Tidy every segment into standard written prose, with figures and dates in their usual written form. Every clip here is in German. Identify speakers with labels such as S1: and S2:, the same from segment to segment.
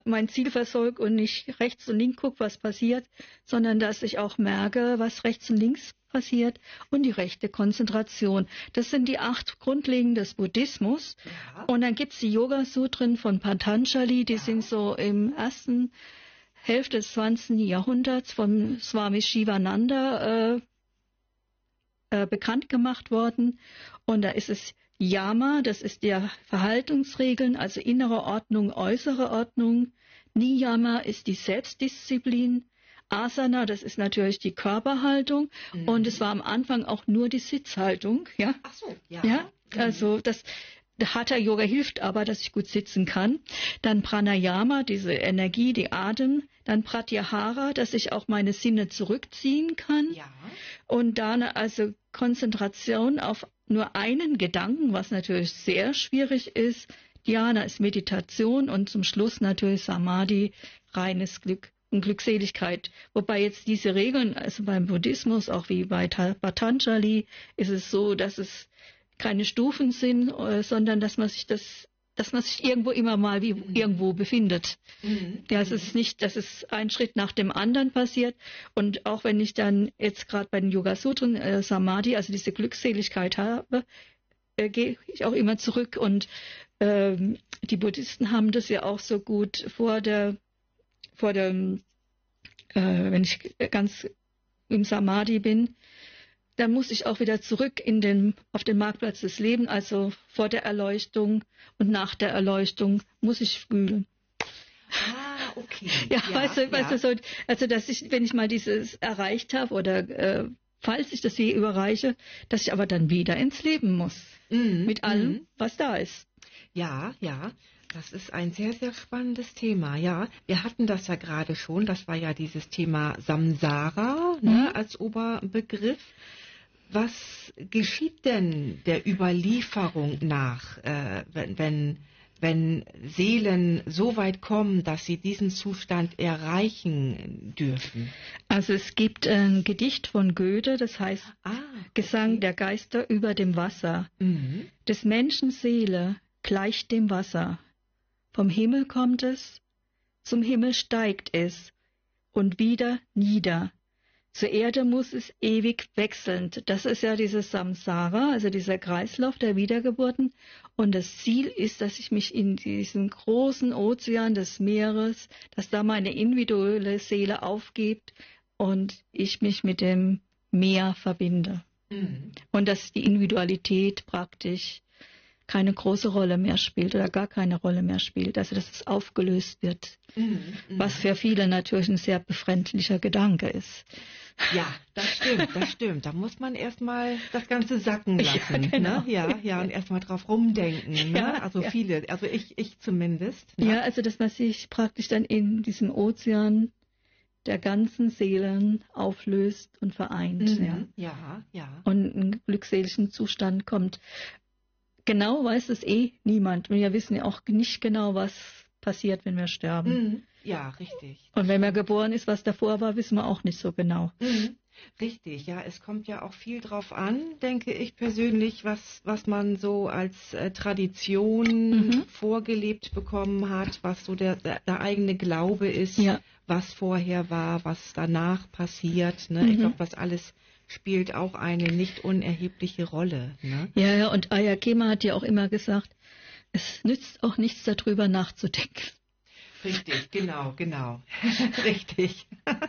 S1: mein Ziel verfolge und nicht rechts und links gucke, was passiert, sondern dass ich auch merke, was rechts und links passiert und die rechte Konzentration. Das sind die 8 Grundlegenden des Buddhismus.
S2: Ja.
S1: Und dann gibt's die Yoga-Sutren von Patanjali, die sind so im ersten Hälfte des 20. Jahrhunderts von Swami Shivananda bekannt gemacht worden. Und da ist es Yama, das ist der Verhaltensregeln, also innere Ordnung, äußere Ordnung. Niyama ist die Selbstdisziplin. Asana, das ist natürlich die Körperhaltung. Und es war am Anfang auch nur die Sitzhaltung. Ja?
S2: Ach so, ja.
S1: Ja, also das Hatha Yoga hilft aber, dass ich gut sitzen kann. Dann Pranayama, diese Energie, die Atem. Dann Pratyahara, dass ich auch meine Sinne zurückziehen kann.
S2: Ja.
S1: Und dann also Konzentration auf nur einen Gedanken, was natürlich sehr schwierig ist. Dhyana ist Meditation und zum Schluss natürlich Samadhi, reines Glück und Glückseligkeit. Wobei jetzt diese Regeln, also beim Buddhismus, auch wie bei Patanjali, ist es so, dass es keine Stufen sind, sondern dass man sich irgendwo immer mal wie irgendwo befindet. Ja, es ist nicht, dass es ein Schritt nach dem anderen passiert. Und auch wenn ich dann jetzt gerade bei den Yoga Sutren Samadhi, also diese Glückseligkeit habe, gehe ich auch immer zurück. Und die Buddhisten haben das ja auch so gut wenn ich ganz im Samadhi bin, dann muss ich auch wieder zurück auf den Marktplatz des Lebens, also vor der Erleuchtung und nach der Erleuchtung muss ich fühlen.
S2: Ah, okay.
S1: Ja, weißt du, so, also dass ich, wenn ich mal dieses erreicht habe oder falls ich das je überreiche, dass ich aber dann wieder ins Leben muss. Mit allem, was da ist.
S2: Ja, ja. Das ist ein sehr, sehr spannendes Thema, ja. Wir hatten das ja gerade schon, das war ja dieses Thema Samsara als Oberbegriff. Was geschieht denn der Überlieferung nach, wenn Seelen so weit kommen, dass sie diesen Zustand erreichen dürfen?
S1: Also es gibt ein Gedicht von Goethe, das heißt Gesang der Geister über dem Wasser. Des Menschen Seele gleicht dem Wasser. Vom Himmel kommt es, zum Himmel steigt es und wieder nieder. Zur Erde muss es ewig wechselnd. Das ist ja dieses Samsara, also dieser Kreislauf der Wiedergeburten. Und das Ziel ist, dass ich mich in diesem großen Ozean des Meeres, dass da meine individuelle Seele aufgibt und ich mich mit dem Meer verbinde. Und dass die Individualität praktisch keine große Rolle mehr spielt oder gar keine Rolle mehr spielt, also dass es aufgelöst wird, was für viele natürlich ein sehr befremdlicher Gedanke ist.
S2: Ja, das stimmt. Da muss man erstmal das Ganze sacken lassen.
S1: Ja, genau.
S2: Ne? Ja, und erstmal drauf rumdenken.
S1: Ja,
S2: ne? Also viele, also ich zumindest.
S1: Ne? Ja, also dass man sich praktisch dann in diesem Ozean der ganzen Seelen auflöst und vereint.
S2: Ja.
S1: Und in einen glückseligen Zustand kommt. Genau weiß es niemand. Wir wissen ja auch nicht genau, was passiert, wenn wir sterben.
S2: Ja, richtig.
S1: Und wenn man geboren ist, was davor war, wissen wir auch nicht so genau.
S2: Richtig, ja. Es kommt ja auch viel drauf an, denke ich persönlich, was man so als Tradition vorgelebt bekommen hat, was so der eigene Glaube ist, was vorher war, was danach passiert. Ne? Ich glaube, das alles spielt auch eine nicht unerhebliche Rolle. Ne?
S1: Ja, und Ayakema hat ja auch immer gesagt, es nützt auch nichts darüber nachzudenken.
S2: Richtig, genau. Richtig.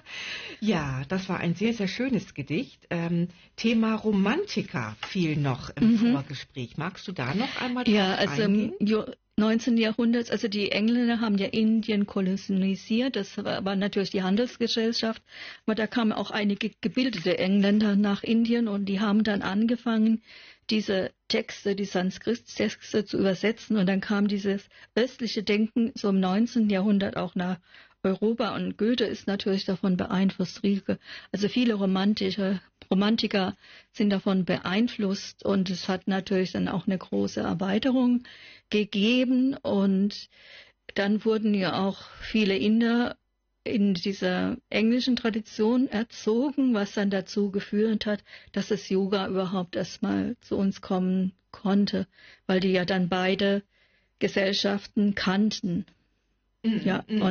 S2: Ja, das war ein sehr, sehr schönes Gedicht. Thema Romantiker fiel noch im Vorgespräch. Magst du da noch einmal drauf eingehen?
S1: Im 19. Jahrhundert, also die Engländer haben ja Indien kolonisiert, das war natürlich die Handelsgesellschaft, aber da kamen auch einige gebildete Engländer nach Indien und die haben dann angefangen, diese Texte, die Sanskrit-Texte zu übersetzen und dann kam dieses östliche Denken so im 19. Jahrhundert auch nach Europa und Goethe ist natürlich davon beeinflusst, Rilke. Also viele Romantiker sind davon beeinflusst und es hat natürlich dann auch eine große Erweiterung gegeben und dann wurden ja auch viele Inder in dieser englischen Tradition erzogen, was dann dazu geführt hat, dass das Yoga überhaupt erstmal zu uns kommen konnte, weil die ja dann beide Gesellschaften kannten. Ja,